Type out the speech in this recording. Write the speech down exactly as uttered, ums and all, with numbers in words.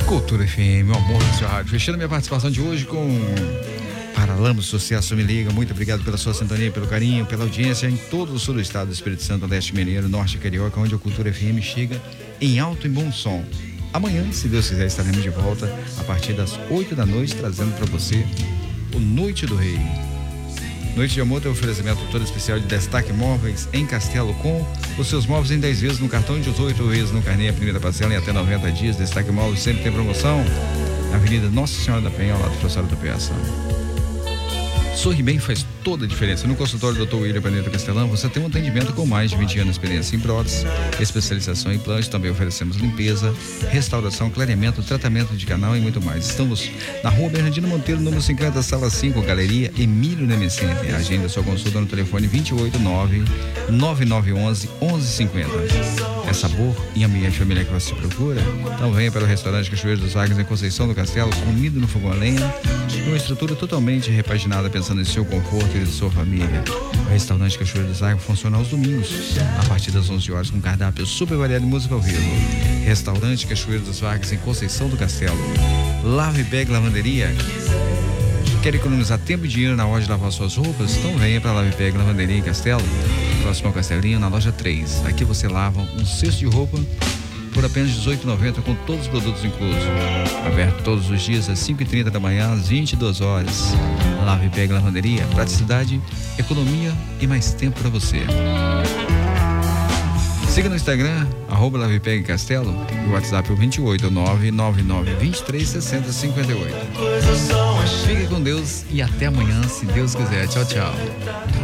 Cultura F M, o amor do seu rádio. Fechando minha participação de hoje com Paralamas, Sucesso Me Liga. Muito obrigado pela sua sintonia, pelo carinho, pela audiência em todo o sul do estado do Espírito Santo, Leste Mineiro, Norte Carioca, onde a Cultura F M chega em alto e bom som. Amanhã, se Deus quiser, estaremos de volta a partir das oito da noite, trazendo para você o Noite do Rei. Noite de Amor tem um oferecimento todo especial de Destaque Móveis em Castelo, com os seus móveis em dez vezes no cartão e dezoito vezes no carnê, a primeira parcela em até noventa dias. Destaque Móveis sempre tem promoção. Avenida Nossa Senhora da Penha, ao lado do Professor da Peça. Sorri Bem faz toda a diferença. No consultório do doutor William Planeta Castelão, você tem um atendimento com mais de vinte anos de experiência em prótese, especialização em implantes. Também oferecemos limpeza, restauração, clareamento, tratamento de canal e muito mais. Estamos na rua Bernardino Monteiro, número cinquenta, sala cinco, Galeria Emílio Nemescente. Agenda sua consulta no telefone vinte e oito, nove nove nove um um, onze cinquenta. É sabor e ambiente familiar que você procura? Então venha para o restaurante Cachoeiro dos Vagos em Conceição do Castelo, comida no fogão a lenha, uma estrutura totalmente repaginada pensando em seu conforto e de sua família. O restaurante Cachoeiro dos Vagos funciona aos domingos, a partir das onze horas, com cardápio super variado de música ao vivo. Restaurante Cachoeiro dos Vagos em Conceição do Castelo. Lave Bag Lavanderia. Quer economizar tempo e dinheiro na hora de lavar suas roupas? Então venha para a Lave Bag Lavanderia em Castelo, próximo ao Castelinho, na loja três. Aqui você lava um cesto de roupa por apenas dezoito reais e noventa centavos, com todos os produtos inclusos. Aberto todos os dias às cinco e trinta da manhã, às vinte e duas horas. Lave e Pegue Lavanderia, praticidade, economia e mais tempo para você. Siga no Instagram, arroba Lave e Pegue Castelo, e o WhatsApp é o vinte e oito, nove nove nove, vinte e três, sessenta, cinquenta e oito. Fique com Deus e até amanhã, se Deus quiser. Tchau, tchau.